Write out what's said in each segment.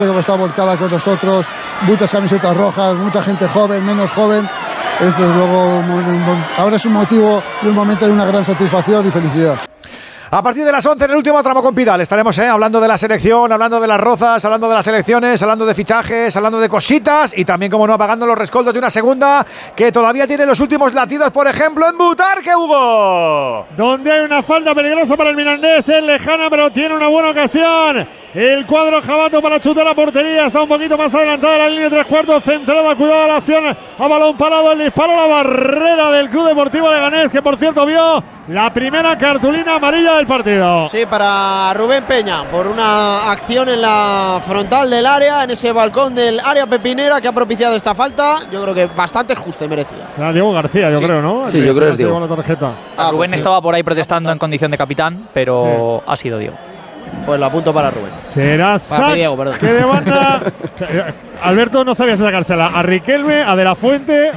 Como está volcada con nosotros, muchas camisetas rojas, mucha gente joven, menos joven. Es desde luego, ahora es un motivo y un momento de una gran satisfacción y felicidad. A partir de las 11 en el último tramo con Pidal estaremos hablando de la selección, hablando de las rozas, hablando de las selecciones, hablando de fichajes, hablando de cositas y también, como no, apagando los rescoldos de una segunda que todavía tiene los últimos latidos, por ejemplo, en Butarque, Hugo. Donde hay una falta peligrosa para el Mirandés, es lejana, pero tiene una buena ocasión. El cuadro jabato para chutar a portería, está un poquito más adelantada la línea de 3/4, centrada, cuidado de la acción, a balón parado, el disparo a la barrera del Club Deportivo Leganés, que por cierto vio la primera cartulina amarilla del partido. Sí, para Rubén Peña, por una acción en la frontal del área, en ese balcón del área pepinera que ha propiciado esta falta, yo creo que bastante justa y merecida. Diego García, yo creo, ¿no? Sí, yo creo que es Diego. La tarjeta. Rubén estaba por ahí protestando en condición de capitán, pero ha sido Diego. Pues lo apunto para Rubén. Será Diego, perdón. Que de banda. Alberto no sabía si sacársela a Riquelme, a De La Fuente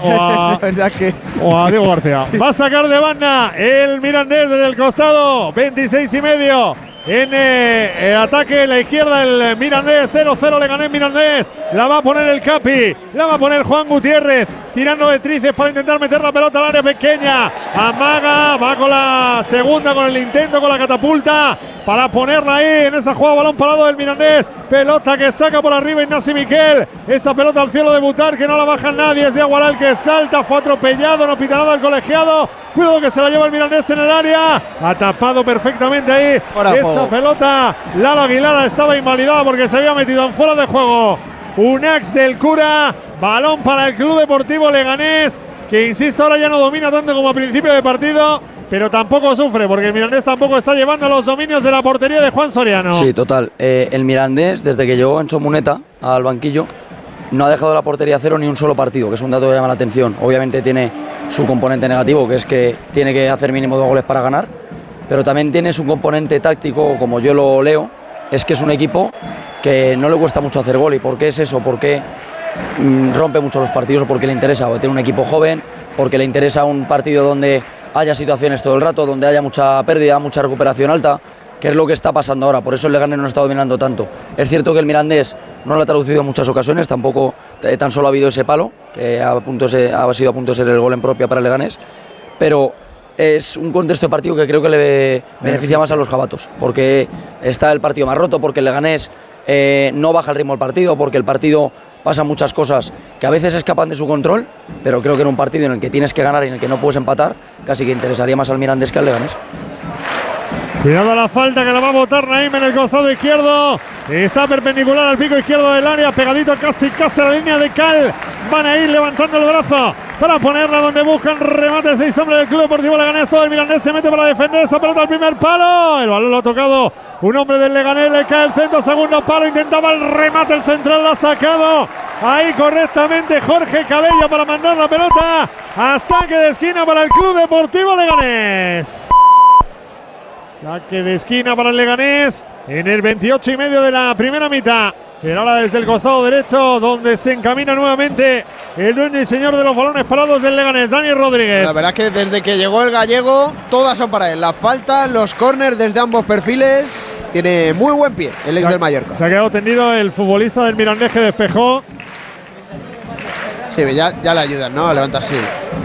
o a Diego García. Sí. Va a sacar de banda el Mirandés desde el costado, 26,5. En el ataque, la izquierda, el Mirandés, 0-0 Leganés Mirandés. La va a poner el Capi, la va a poner Juan Gutiérrez, tirando de tríceps para intentar meter la pelota al área pequeña. Amaga, va con la segunda, con el intento, con la catapulta, para ponerla ahí en esa jugada, balón parado del Mirandés. Pelota que saca por arriba Ignasi Miquel. Esa pelota al cielo de Butarque, que no la baja nadie. Es de Aguaral que salta, fue atropellado, no pita nada el colegiado. Cuidado que se la lleva el Mirandés en el área. Ha tapado perfectamente ahí esa pelota. Lalo Aguilar estaba invalidada porque se había metido en fuera de juego. Un ex del Cura. Balón para el Club Deportivo Leganés, que insisto, ahora ya no domina tanto como a principio de partido, pero tampoco sufre, porque el Mirandés tampoco está llevando los dominios de la portería de Juan Soriano. Sí, total. El Mirandés, desde que llegó Enzo Muneta al banquillo, no ha dejado la portería a cero ni un solo partido, que es un dato que llama la atención. Obviamente tiene su componente negativo, que es que tiene que hacer mínimo 2 goles para ganar, pero también tiene su componente táctico, como yo lo leo, es que es un equipo que no le cuesta mucho hacer gol. ¿Y por qué es eso? Porque rompe mucho los partidos, o porque le interesa, o tiene un equipo joven, porque le interesa un partido donde haya situaciones todo el rato, donde haya mucha pérdida, mucha recuperación alta, que es lo que está pasando ahora. Por eso el Leganés no está dominando tanto. Es cierto que el Mirandés no lo ha traducido en muchas ocasiones, tampoco tan solo ha habido ese palo, que ha sido a punto de ser el gol en propia para el Leganés, pero es un contexto de partido que creo que le beneficia más a los jabatos, porque está el partido más roto, porque el Leganés no baja el ritmo del partido, porque el partido pasan muchas cosas que a veces escapan de su control, pero creo que en un partido en el que tienes que ganar y en el que no puedes empatar, casi que interesaría más al Mirandés que al Leganés. Cuidado a la falta que la va a botar Naim en el costado izquierdo. Está perpendicular al pico izquierdo del área, pegadito casi a la línea de cal. Van a ir levantando el brazo para ponerla donde buscan remate 6 hombres del Club Deportivo Leganés. Todo el Mirandés se mete para defender esa pelota al primer palo. El balón lo ha tocado un hombre del Leganés, le cae el centro, segundo palo, intentaba el remate, el central lo ha sacado ahí correctamente Jorge Cabello para mandar la pelota a saque de esquina para el Club Deportivo Leganés. Saque de esquina para el Leganés en el 28,5 de la primera mitad. Será ahora desde el costado derecho donde se encamina nuevamente el dueño y señor de los balones parados del Leganés, Dani Rodríguez. La verdad es que desde que llegó el gallego, todas son para él. Las faltas, los córners desde ambos perfiles. Tiene muy buen pie el ex del Mallorca. Se ha quedado tendido el futbolista del Mirandés que despejó. Sí, ya le ayudan, ¿no? A levantarse.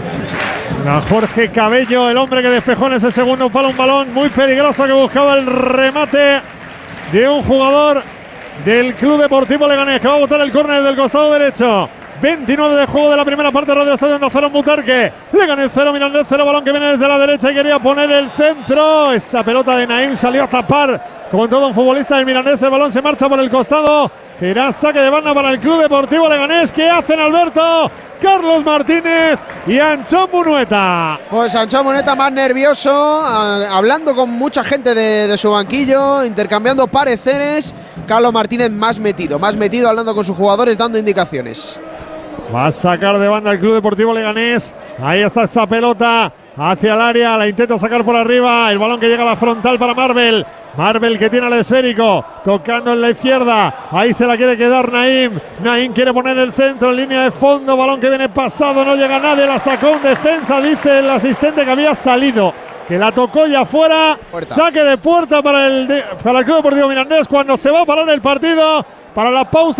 A Jorge Cabello, el hombre que despejó en ese segundo palo un balón muy peligroso que buscaba el remate de un jugador del Club Deportivo Leganés, que va a botar el córner del costado derecho. 29 de juego de la primera parte, Radio Estadio 0 en Butarque. Leganés 0, Mirandés 0, balón que viene desde la derecha y quería poner el centro. Esa pelota de Naim salió a tapar con todo un futbolista del Mirandés. El balón se marcha por el costado. Será saque de banda para el Club Deportivo Leganés. ¿Qué hacen, Alberto? Carlos Martínez y Anchón Munueta. Pues Anchón Munueta más nervioso, hablando con mucha gente de su banquillo, intercambiando pareceres. Carlos Martínez más metido, hablando con sus jugadores, dando indicaciones. Va a sacar de banda el Club Deportivo Leganés. Ahí está esa pelota hacia el área. La intenta sacar por arriba. El balón que llega a la frontal para Marvel. Marvel que tiene el esférico. Tocando en la izquierda. Ahí se la quiere quedar Naim. Naim quiere poner el centro en línea de fondo. Balón que viene pasado. No llega nadie. La sacó un defensa. Dice el asistente que había salido. que la tocó ya fuera. Saque de puerta para el Club Deportivo Mirandés cuando se va a parar el partido para la pausa.